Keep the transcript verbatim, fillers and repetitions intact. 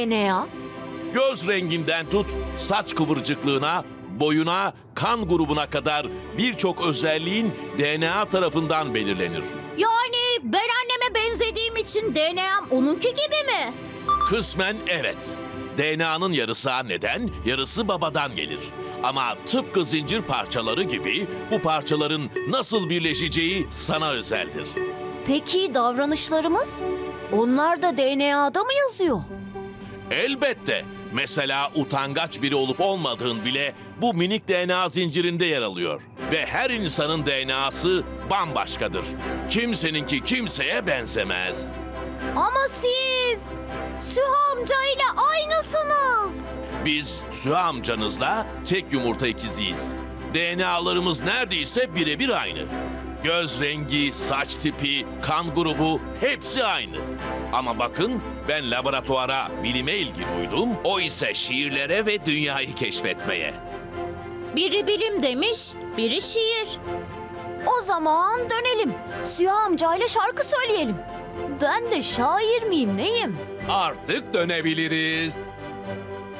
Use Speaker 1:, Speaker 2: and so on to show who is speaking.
Speaker 1: D N A?
Speaker 2: Göz renginden tut, saç kıvırcıklığına, boyuna, kan grubuna kadar birçok özelliğin D N A tarafından belirlenir.
Speaker 3: Yani ben anneme benzediğim için D N A'm onunki gibi mi?
Speaker 2: Kısmen evet. D N A'nın yarısı anneden, yarısı babadan gelir. Ama tıpkı zincir parçaları gibi bu parçaların nasıl birleşeceği sana özeldir.
Speaker 1: Peki davranışlarımız? Onlar da D N A'da mı yazıyor?
Speaker 2: Elbette. Mesela utangaç biri olup olmadığın bile bu minik D N A zincirinde yer alıyor. Ve her insanın D N A'sı bambaşkadır. Kimseninki kimseye benzemez.
Speaker 3: Ama siz Süha amcayla aynısınız.
Speaker 2: Biz Süha amcanızla tek yumurta ikiziyiz. D N A'larımız neredeyse birebir aynı. Göz rengi, saç tipi, kan grubu hepsi aynı. Ama bakın ben laboratuvara, bilime ilgi duydum. O ise şiirlere ve dünyayı keşfetmeye.
Speaker 3: Biri bilim demiş, biri şiir.
Speaker 1: O zaman dönelim. Süha amcayla şarkı söyleyelim. Ben de şair miyim neyim?
Speaker 2: Artık dönebiliriz.